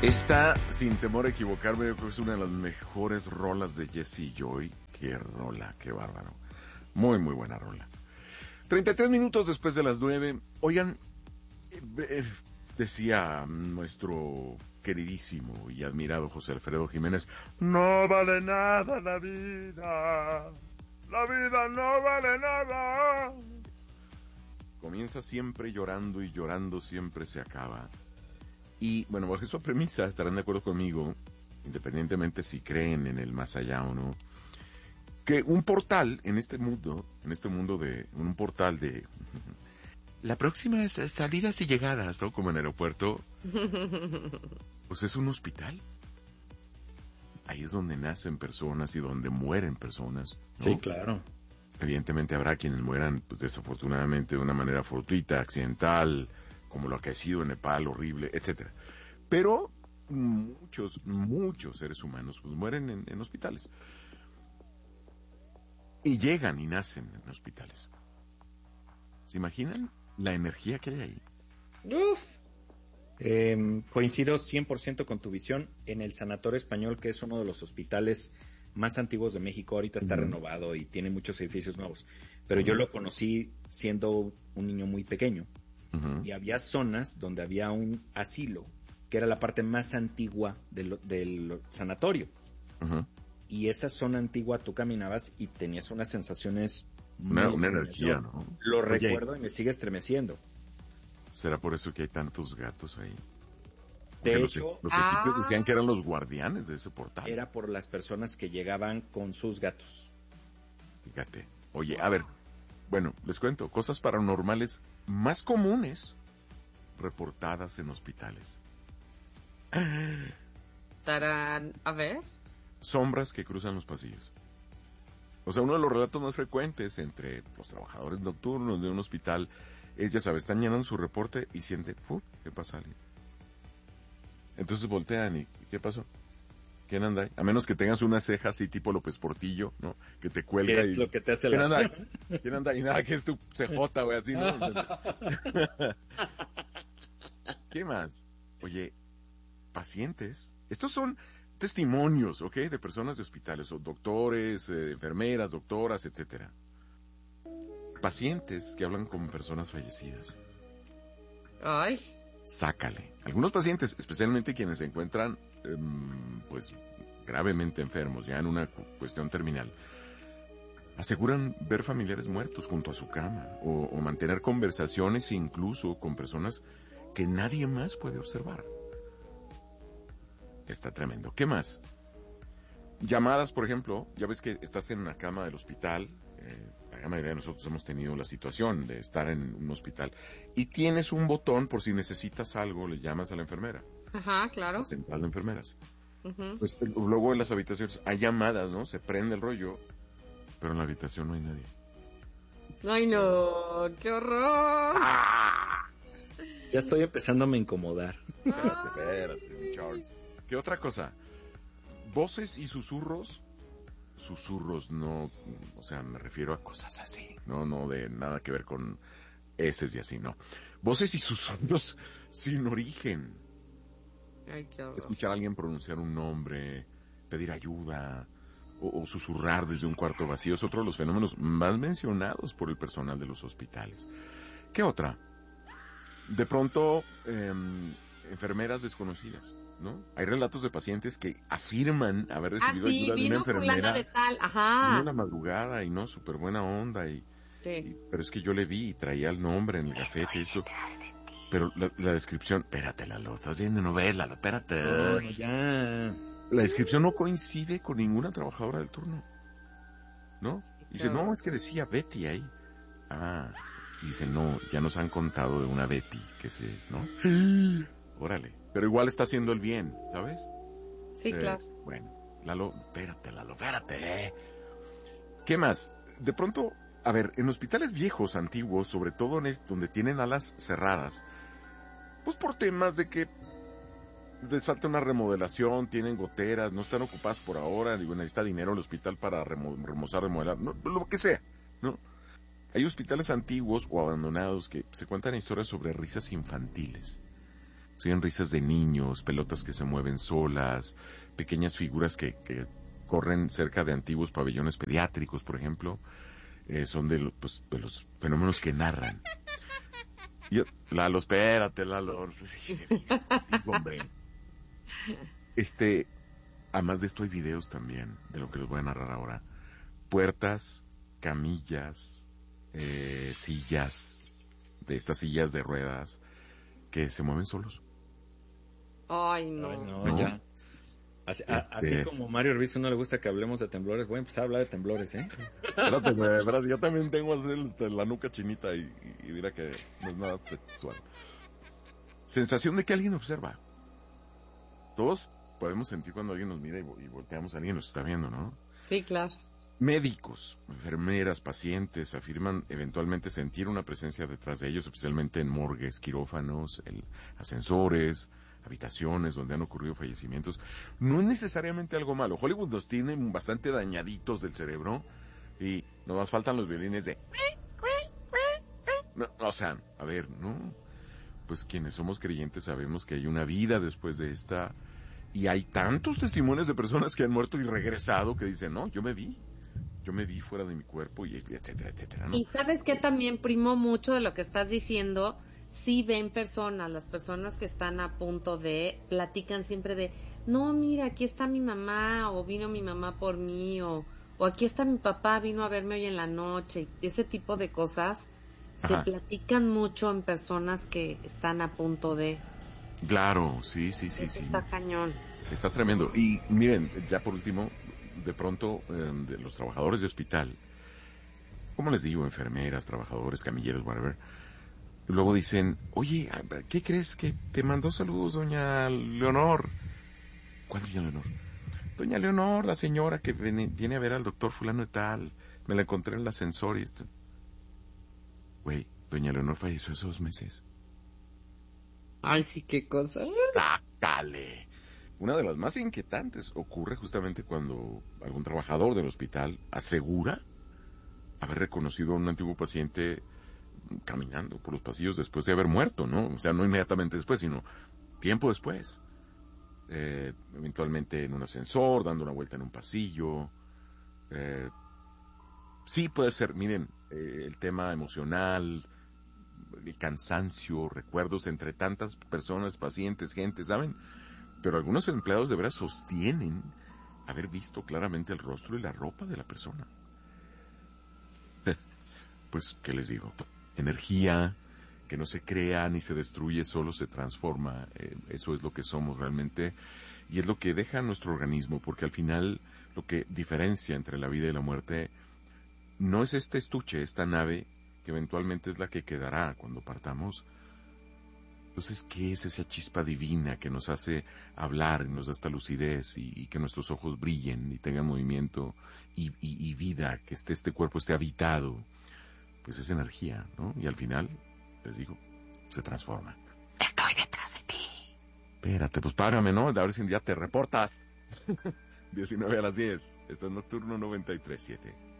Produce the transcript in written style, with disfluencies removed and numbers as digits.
Esta, sin temor a equivocarme, yo creo que es una de las mejores rolas de Jesse Joy. Qué rola, qué bárbaro. Muy, muy buena rola. 33 minutos después de las 9. Oigan, decía nuestro queridísimo y admirado José Alfredo Jiménez, no vale nada la vida no vale nada. Comienza siempre llorando y llorando siempre se acaba. Y bueno, bajo esa premisa estarán de acuerdo conmigo, independientemente si creen en el más allá o no, que un portal en este mundo de un portal de la próxima es salidas y llegadas, ¿no? Como en el aeropuerto, pues es un hospital. Ahí es donde nacen personas y donde mueren personas, ¿no? Sí, claro. Evidentemente habrá quienes mueran, pues desafortunadamente de una manera fortuita, accidental, como lo que ha sido en Nepal, horrible, etcétera. Pero muchos seres humanos pues mueren en hospitales. Y llegan y nacen en hospitales. ¿Se imaginan la energía que hay ahí? Uf. Coincido 100% con tu visión. En el Sanatorio Español, que es uno de los hospitales más antiguos de México, ahorita está renovado y tiene muchos edificios nuevos. Pero yo lo conocí siendo un niño muy pequeño. Y había zonas donde había un asilo, que era la parte más antigua del sanatorio. Y esa zona antigua tú caminabas y tenías unas sensaciones una energía, ¿no? Lo recuerdo y me sigue estremeciendo. ¿Será por eso que hay tantos gatos ahí? De hecho, los egipcios decían que eran los guardianes de ese portal. Era por las personas que llegaban con sus gatos. Fíjate. Oye, a ver, bueno, les cuento, cosas paranormales más comunes reportadas en hospitales. Tarán, a ver. Sombras que cruzan los pasillos. O sea, uno de los relatos más frecuentes entre los trabajadores nocturnos de un hospital es, ya sabes, están llenando su reporte y sienten, ¿qué pasa alguien? Entonces voltean y, ¿qué pasó? ¿Quién anda ahí? A menos que tengas una ceja así tipo López Portillo, ¿no? Que te cuelga. ¿Qué es lo que te hace ¿quién anda ahí? ¿Quién anda ahí? Nada, que es tu cejota, güey, así, ¿no? ¿Qué más? Oye, pacientes. Estos son testimonios, ¿ok? De personas de hospitales, o doctores, enfermeras, doctoras, etcétera. Pacientes que hablan con personas fallecidas. Ay. Sácale. Algunos pacientes, especialmente quienes se encuentran, pues, gravemente enfermos, ya en una cuestión terminal, aseguran ver familiares muertos junto a su cama, o mantener conversaciones incluso con personas que nadie más puede observar. Está tremendo. ¿Qué más? Llamadas, por ejemplo, ya ves que estás en una cama del hospital, la gran mayoría de nosotros hemos tenido la situación de estar en un hospital, y tienes un botón por si necesitas algo, le llamas a la enfermera. Ajá, claro. La central de enfermeras. Pues luego en las habitaciones hay llamadas, ¿no? Se prende el rollo, pero en la habitación no hay nadie. Ay, no, qué horror. Ya estoy empezándome a incomodar. Espérate, mi Charles. ¿Qué otra cosa? Voces y susurros no, o sea, me refiero a cosas así, no de nada que ver con heces y así, no. Voces y susurros sin origen. Ay, qué horror. Escuchar a alguien pronunciar un nombre, pedir ayuda, o susurrar desde un cuarto vacío es otro de los fenómenos más mencionados por el personal de los hospitales. ¿Qué otra? De pronto, enfermeras desconocidas, ¿no? Hay relatos de pacientes que afirman haber recibido ayuda de una enfermera de tal. Ajá. en una madrugada y no, súper buena onda pero es que yo le vi y traía el nombre en el gafete y esto. Pero la descripción, espérate, Lalo, estás viendo novela, espérate. No, ya. La descripción no coincide con ninguna trabajadora del turno, ¿no? Dice, no, es que decía Betty ahí. Y dice, no, ya nos han contado de una Betty que ¿no? Órale. Pero igual está haciendo el bien, ¿sabes? Sí, claro. Bueno, Lalo, espérate. ¿Qué más? De pronto, a ver, en hospitales viejos, antiguos, sobre todo donde tienen alas cerradas, pues por temas de que les falta una remodelación, tienen goteras, no están ocupadas por ahora, digo, necesita dinero el hospital para remozar, remodelar, no, lo que sea, ¿no? Hay hospitales antiguos o abandonados que se cuentan historias sobre risas infantiles, se oyen risas de niños, pelotas que se mueven solas, pequeñas figuras que corren cerca de antiguos pabellones pediátricos, por ejemplo. Son de los fenómenos que narran. Lalo, espérate, Lalo. Sí, hombre. Además de esto hay videos también, de lo que les voy a narrar ahora. Puertas, camillas, sillas, de estas sillas de ruedas, que se mueven solos. Ay, no. Ay, no, ya. Así como Mario Ruiz no le gusta que hablemos de temblores, voy a empezar a hablar de temblores, ¿eh? Espérate, güey, yo también tengo así la nuca chinita y mira que no es nada sexual. Sensación de que alguien observa. Todos podemos sentir cuando alguien nos mira y volteamos a alguien nos está viendo, ¿no? Sí, claro. Médicos, enfermeras, pacientes afirman eventualmente sentir una presencia detrás de ellos, especialmente en morgues, quirófanos, ascensores, habitaciones donde han ocurrido fallecimientos. No es necesariamente algo malo. Hollywood nos tiene bastante dañaditos del cerebro y nos faltan los violines de... No, o sea, a ver, ¿no? Pues quienes somos creyentes sabemos que hay una vida después de esta y hay tantos testimonios de personas que han muerto y regresado que dicen, no, yo me vi fuera de mi cuerpo y etcétera, etcétera, ¿no? Y sabes que también, primo, mucho de lo que estás diciendo, sí ven personas, las personas que están a punto de, platican siempre de, no, mira, aquí está mi mamá, o vino mi mamá por mí, o aquí está mi papá, vino a verme hoy en la noche, y ese tipo de cosas se platican mucho en personas que están a punto de... Claro, sí. Está cañón. Está tremendo. Y miren, ya por último, de pronto, de los trabajadores de hospital, ¿cómo les digo? Enfermeras, trabajadores, camilleros, whatever. Luego dicen, oye, ¿qué crees? Que te mandó saludos doña Leonor. ¿Cuál doña Leonor? Doña Leonor, la señora que viene a ver al doctor fulano y tal. Me la encontré en el ascensor y esto. Güey, doña Leonor falleció hace 2 meses. Ay, sí, qué cosa. ¡Sácale! Una de las más inquietantes ocurre justamente cuando algún trabajador del hospital asegura haber reconocido a un antiguo paciente caminando por los pasillos después de haber muerto, ¿no? O sea, no inmediatamente después, sino tiempo después. Eventualmente en un ascensor, dando una vuelta en un pasillo. Sí puede ser, miren, el tema emocional, el cansancio, recuerdos entre tantas personas, pacientes, gente, ¿saben? Pero algunos empleados de veras sostienen haber visto claramente el rostro y la ropa de la persona. Pues, ¿qué les digo? Energía que no se crea ni se destruye, solo se transforma. Eso es lo que somos realmente y es lo que deja nuestro organismo, porque al final lo que diferencia entre la vida y la muerte no es este estuche, esta nave que eventualmente es la que quedará cuando partamos. Entonces, ¿qué es esa chispa divina que nos hace hablar y nos da esta lucidez y que nuestros ojos brillen y tengan movimiento y vida, que este cuerpo esté habitado? Pues es energía, ¿no? Y al final, les digo, se transforma. Estoy detrás de ti. Espérate, pues págame, ¿no? A ver si ya te reportas. 19 a las 10. Esto es Nocturno 93.7.